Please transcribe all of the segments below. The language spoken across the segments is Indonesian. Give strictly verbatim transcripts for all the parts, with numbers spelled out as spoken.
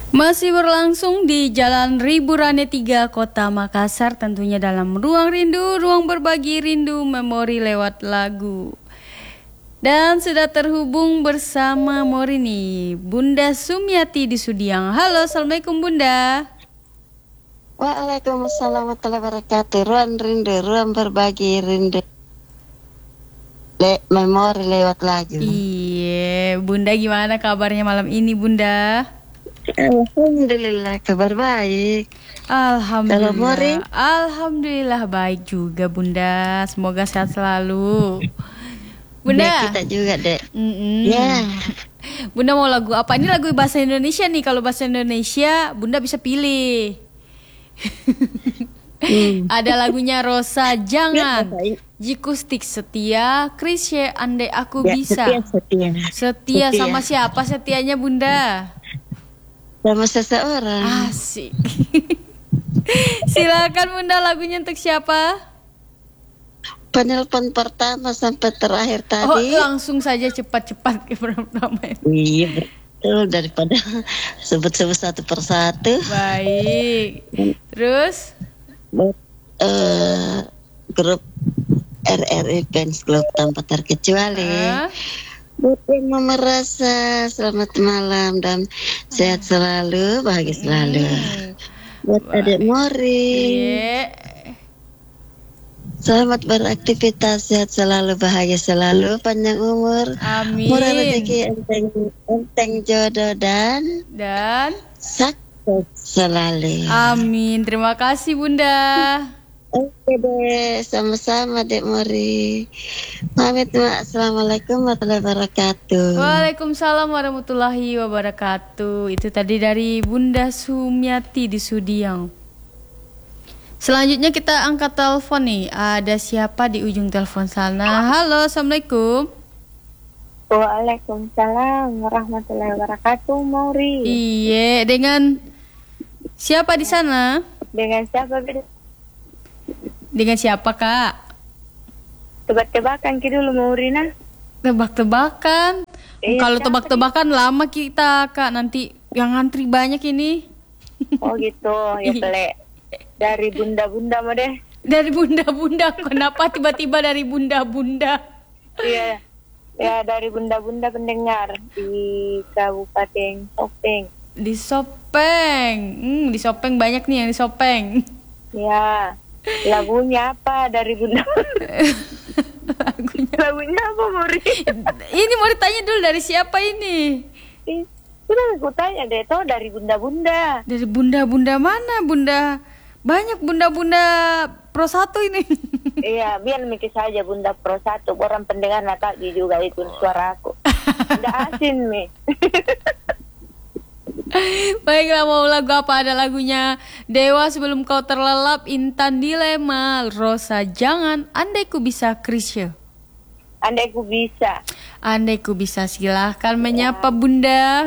Masih berlangsung di Jalan Riburane tiga, Kota Makassar, tentunya dalam Ruang Rindu, ruang berbagi rindu memori lewat lagu. Dan sudah terhubung bersama Morini, Bunda Sumiati di Sudiang. Halo, Assalamualaikum Bunda. Waalaikumsalam warahmatullahi wabarakatuh. Ruang rindu, ruang berbagi rindu Le- memori lewat lagu. Iya, Bunda gimana kabarnya malam ini Bunda? Alhamdulillah kabar baik. Alhamdulillah. Kalau Mori? Alhamdulillah baik juga Bunda. Semoga sehat selalu. Bunda. Ya, kita juga dek. Mm-mm. Ya. Bunda mau lagu apa? Ini lagu bahasa Indonesia nih. Kalau bahasa Indonesia Bunda bisa pilih. Hmm. Ada lagunya Rosa Jangan, Jikustik Setia, Krisye Andai Aku Ya, Bisa. setia, setia. Setia sama siapa setianya Bunda? Sama seseorang. Asik. Silakan Bunda, lagunya untuk siapa? Penelpon pertama sampai terakhir Oh, tadi. langsung saja cepat-cepat ke pertama. Iya betul, daripada sebut-sebut satu persatu. Baik. Terus? Buat eh, grup R R I Fans Club tanpa terkecuali. Ah? Buat yang mau merasa selamat malam dan sehat selalu, bahagia selalu. Hmm. Buat adik Mori, Iya. selamat beraktivitas, sehat selalu, bahagia selalu, panjang umur, Amin. murah rezeki, enteng, enteng jodoh dan Dan sukses selalu. amin. Terima kasih Bunda. Oke deh, sama-sama Dek Mori. Pamit Mak, Assalamualaikum warahmatullahi wabarakatuh. Waalaikumsalam warahmatullahi wabarakatuh. Itu tadi dari Bunda Sumiati di Sudiang. Selanjutnya kita angkat telepon nih. Ada siapa di ujung telepon sana? Halo, Assalamualaikum. Waalaikumsalam warahmatullahi wabarakatuh, Mauri. Iya, dengan siapa di sana? Dengan siapa beda? Dengan siapa Kak? Tebak-tebakan ki dulu, Mauri nah. Tebak-tebakan. Iya, Kalau siapa tebak-tebakan lama kita Kak. Nanti yang ngantri banyak ini. Oh gitu, ya pelek. Dari bunda-bunda mah deh. Dari bunda-bunda. Kenapa tiba-tiba dari bunda-bunda? Iya. Ya dari bunda-bunda pendengar di Kabupaten Sopeng. Di Sopeng. Hmm, di Sopeng banyak nih yang di Sopeng. Ya. Lagunya apa dari bunda? Lagunya. Lagunya apa, Mauri? Ini mau ditanya dulu dari siapa ini? Ih, Sudah aku tanya deh, toh dari bunda-bunda. Dari bunda-bunda mana? Bunda banyak bunda-bunda pro satu ini. Iya, biar mikir saja Bunda Pro satu orang pendengar nak juga itu suara aku. Udah asin nih. Baiklah, mau lagu apa? Ada lagunya Dewa Sebelum Kau Terlelap, Intan Dilema, Rosa Jangan, Andai Ku Bisa, Krisye. Andai ku bisa. Andai ku bisa, silahkan menyapa Bunda.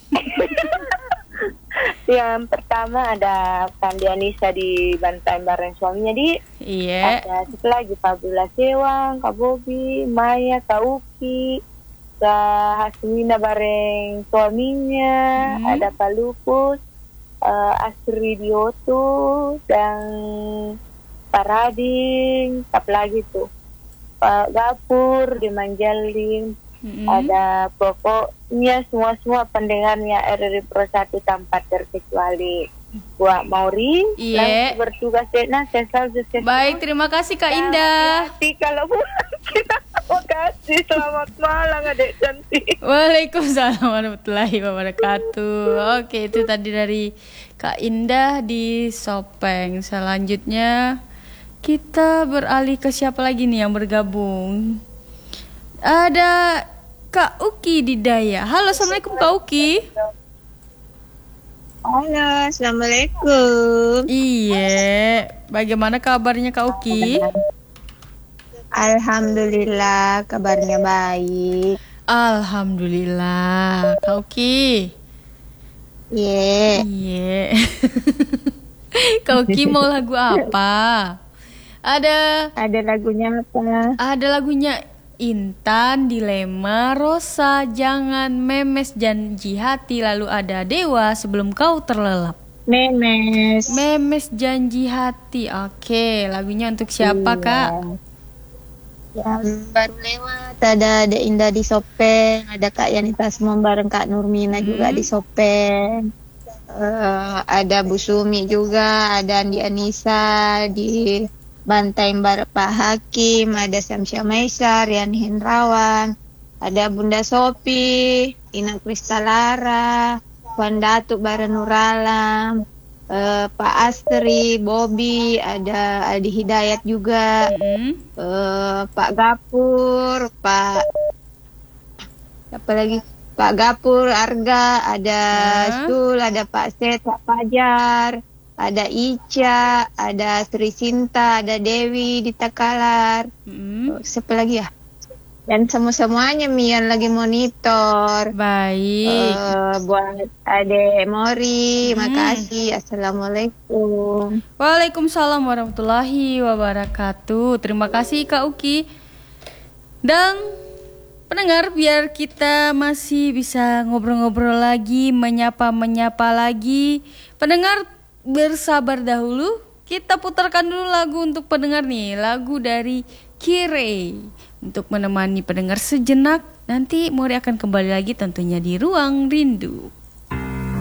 Yang pertama ada Kandi Anissa di Bantaeng bareng suaminya di. Iya. Ada satu lagi Fabula Sewang, Kak Bobi, Maya, Kak Uki, Kak Hasmina bareng suaminya. Hmm. Ada Pak Lupus, uh, Astri Dioto, dan Pak Rading, apa lagi tuh? Pak Gapur di Manjalin. Mm-mm. Ada pokoknya semua-semua pendengarnya R R I Pro satu tanpa terkecuali. Buat Mauri, Iya. langsung bertugas deh. Nah, saya selalu saya Baik, terima kasih Kak Indah. hati kalau pulang kita. Terima kasih, selamat malam adek cantik. Waalaikumsalam warahmatullahi wabarakatuh. Oke, itu tadi dari Kak Indah di Sopeng. Selanjutnya kita beralih ke siapa lagi nih yang bergabung? Ada Kak Uki di Daya. Halo, Assalamualaikum Kak Uki. Halo, Assalamualaikum. Iya, bagaimana kabarnya Kak Uki? Alhamdulillah kabarnya baik. Alhamdulillah, Kak Uki. Iya. Iya. Kak Uki mau lagu apa? Ada Ada lagunya apa? ada lagunya Intan, Dilema, Rosa, Jangan, Memes, Janji Hati, lalu ada Dewa, Sebelum Kau Terlelap. Memes. Memes, Janji Hati. Oke, lagunya untuk siapa, Iya. Kak? Yang baru lewat ada Dek Indah di Sopeng, ada Kak Yanita Semom bareng Kak Nurmina juga Hmm. di Sopeng. Eh, ada Bu Sumi juga, ada Andi Anissa di Bantai bareng Pak Hakim, ada Samsya Maisa, Rian Hendrawan, ada Bunda Sopi, Ina Kristalara, Wan Datuk bareng Nuralam, eh, Pak Astri, Bobby, ada Adi Hidayat juga, Mm-mm. eh, Pak Gapur, Pak apa lagi? Pak Gapur, Arga, ada Ah. Sul, ada Pak Set, Pak Fajar, ada Ica, ada Sri Sinta, ada Dewi di Takalar. Mm-mm. Siapa lagi ya? Dan semua-semuanya Mi yang lagi monitor. Baik. Eh, buat Ade Mori, Hmm. makasih. Assalamualaikum. Waalaikumsalam warahmatullahi wabarakatuh. Terima kasih Kak Uki. Dan pendengar, biar kita masih bisa ngobrol-ngobrol lagi, menyapa-menyapa lagi. Pendengar, bersabar dahulu. Kita putarkan dulu lagu untuk pendengar nih. Lagu dari Kire. Untuk menemani pendengar sejenak. Nanti Mori akan kembali lagi tentunya di Ruang Rindu.